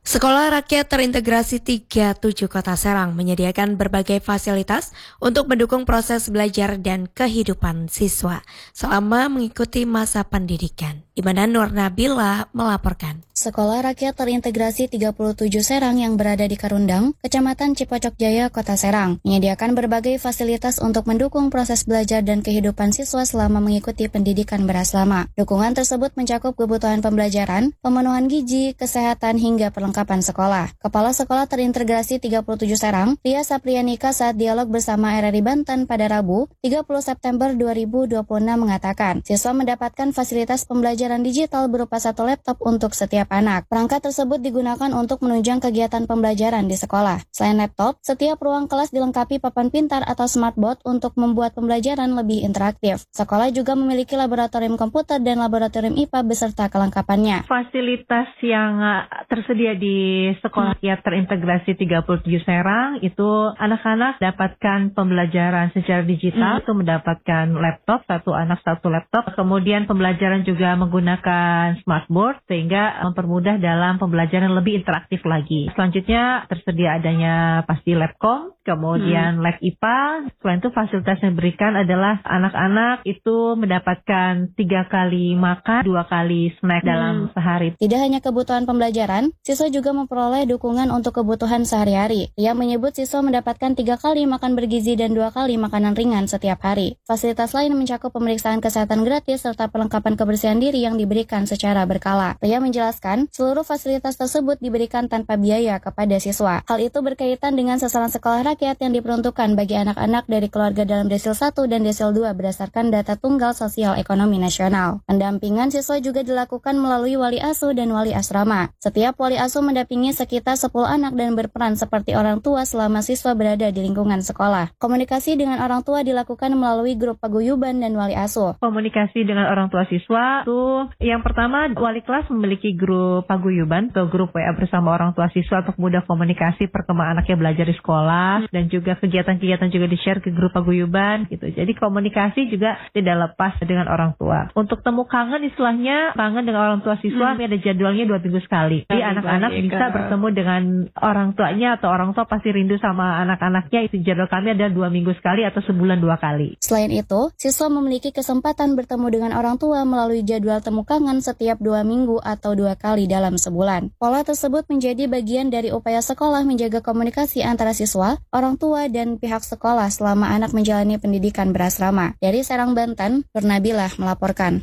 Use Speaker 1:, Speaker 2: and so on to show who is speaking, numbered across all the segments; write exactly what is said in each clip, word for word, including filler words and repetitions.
Speaker 1: Sekolah Rakyat Terintegrasi tiga puluh tujuh Kota Serang menyediakan berbagai fasilitas untuk mendukung proses belajar dan kehidupan siswa selama mengikuti masa pendidikan. Di mana Nur Nabila melaporkan.
Speaker 2: Sekolah Rakyat Terintegrasi tiga puluh tujuh Serang yang berada di Karundang, Kecamatan Cipocok Jaya, Kota Serang, menyediakan berbagai fasilitas untuk mendukung proses belajar dan kehidupan siswa selama mengikuti pendidikan berasrama. Dukungan tersebut mencakup kebutuhan pembelajaran, pemenuhan gizi, kesehatan, hingga perlengkapan sekolah. Kepala Sekolah Terintegrasi tiga puluh tujuh Serang, Ria Saprianika saat dialog bersama R R I Banten pada Rabu, tiga puluh September dua ribu dua puluh enam mengatakan, siswa mendapatkan fasilitas pembelajaran digital berupa satu laptop untuk setiap anak. Perangkat tersebut digunakan untuk menunjang kegiatan pembelajaran di sekolah. Selain laptop, setiap ruang kelas dilengkapi papan pintar atau smartboard untuk membuat pembelajaran lebih interaktif. Sekolah juga memiliki laboratorium komputer dan laboratorium I P A beserta kelengkapannya.
Speaker 3: Fasilitas yang tersedia di Sekolah Rakyat Terintegrasi tiga puluh tujuh Serang itu anak-anak dapatkan pembelajaran secara digital, hmm. itu mendapatkan laptop, satu anak satu laptop. Kemudian pembelajaran juga menggunakan smartboard sehingga mempermudah dalam pembelajaran lebih interaktif lagi. Selanjutnya tersedia adanya pasti labcom, kemudian hmm. lab I P A. Selain itu fasilitas yang diberikan adalah anak-anak itu mendapatkan tiga kali makan, dua kali snack hmm. dalam sehari.
Speaker 2: Tidak hanya kebutuhan pembelajaran, siswa juga memperoleh dukungan untuk kebutuhan sehari-hari. Ia menyebut siswa mendapatkan tiga kali makan bergizi dan dua kali makanan ringan setiap hari. Fasilitas lain mencakup pemeriksaan kesehatan gratis serta perlengkapan kebersihan diri yang diberikan secara berkala. Ria menjelaskan, seluruh fasilitas tersebut diberikan tanpa biaya kepada siswa. Hal itu berkaitan dengan sasaran sekolah rakyat yang diperuntukkan bagi anak-anak dari keluarga dalam desil satu dan desil dua berdasarkan data tunggal sosial ekonomi nasional. Pendampingan siswa juga dilakukan melalui wali asuh dan wali asrama. Setiap wali asuh mendampingi sekitar sepuluh anak dan berperan seperti orang tua selama siswa berada di lingkungan sekolah. Komunikasi dengan orang tua dilakukan melalui grup paguyuban dan wali asuh.
Speaker 3: Komunikasi dengan orang tua siswa itu yang pertama, wali kelas memiliki grup paguyuban atau grup W A bersama orang tua siswa untuk mudah komunikasi perkembangan anaknya belajar di sekolah, dan juga kegiatan-kegiatan juga di-share ke grup paguyuban gitu. Jadi komunikasi juga tidak lepas dengan orang tua. Untuk temu kangen istilahnya, kangen dengan orang tua siswa hmm. ada jadwalnya dua minggu sekali. Jadi anak-anak bisa bertemu dengan orang tuanya atau orang tua pasti rindu sama anak-anaknya. Itu jadwal kami ada dua minggu sekali atau sebulan dua kali.
Speaker 2: Selain itu, siswa memiliki kesempatan bertemu dengan orang tua melalui jadwal temu kangen setiap dua minggu atau dua kali dalam sebulan. Pola tersebut menjadi bagian dari upaya sekolah menjaga komunikasi antara siswa, orang tua, dan pihak sekolah selama anak menjalani pendidikan berasrama. Dari Serang, Banten, Nur Nabila melaporkan.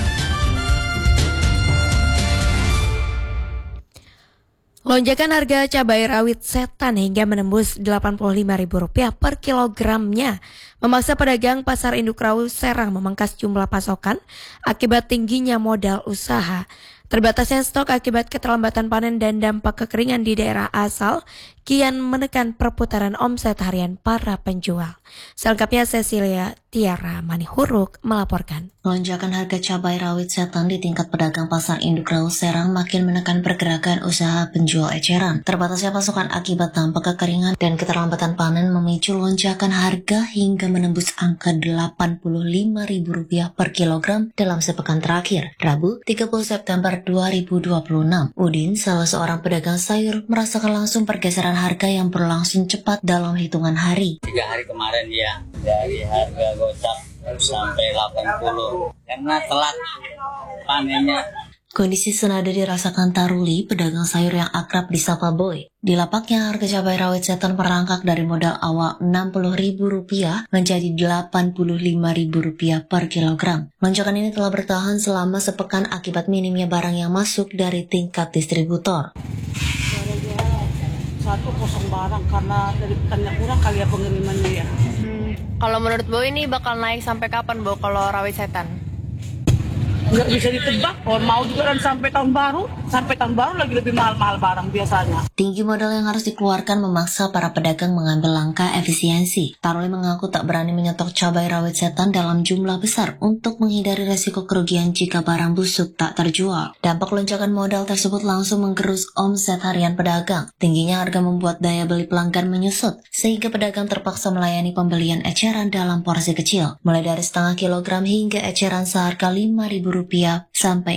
Speaker 1: Lonjakan harga cabai rawit setan hingga menembus delapan puluh lima ribu rupiah per kilogramnya memaksa pedagang pasar induk Raus Serang memangkas jumlah pasokan akibat tingginya modal usaha. Terbatasnya stok akibat keterlambatan panen dan dampak kekeringan di daerah asal kian menekan perputaran omset harian para penjual. Selengkapnya Cecilia Tiara Manihuruk melaporkan.
Speaker 4: Lonjakan harga cabai rawit setan di tingkat pedagang pasar induk Raus Serang makin menekan pergerakan usaha penjual eceran. Terbatasnya pasokan akibat dampak kekeringan dan keterlambatan panen memicu lonjakan harga hingga menembus angka delapan puluh lima ribu rupiah per kilogram dalam sepekan terakhir. Rabu, tiga puluh September dua ribu dua puluh enam, Udin, salah seorang pedagang sayur, merasakan langsung pergeseran harga yang berlangsung cepat dalam hitungan hari.
Speaker 5: Tiga hari kemarin ya, dari harga gocap sampai delapan puluh karena telat panennya.
Speaker 4: Kondisi senada dirasakan Taruli, pedagang sayur yang akrab disapa Boy. Di lapaknya harga cabai rawit setan merangkak dari modal awal enam puluh ribu rupiah menjadi delapan puluh lima ribu rupiah per kilogram. Lonjakan ini telah bertahan selama sepekan akibat minimnya barang yang masuk dari tingkat distributor.
Speaker 6: Satu kosong barang karena dari petani kurang kali ya pengirimannya ya.
Speaker 7: Hmm. Kalau menurut Bo ini bakal naik sampai kapan Bo kalau rawit setan?
Speaker 6: Nggak bisa ditebak, kalau mau juga kan sampai tahun baru, sampai tahun baru lagi lebih mahal-mahal barang biasanya.
Speaker 4: Tinggi modal yang harus dikeluarkan memaksa para pedagang mengambil langkah efisiensi. Taruli mengaku tak berani menyetok cabai rawit setan dalam jumlah besar untuk menghindari resiko kerugian jika barang busuk tak terjual. Dampak lonjakan modal tersebut langsung menggerus omset harian pedagang. Tingginya harga membuat daya beli pelanggan menyusut, sehingga pedagang terpaksa melayani pembelian eceran dalam porsi kecil, mulai dari setengah kilogram hingga eceran seharga lima ribu rupiah sampai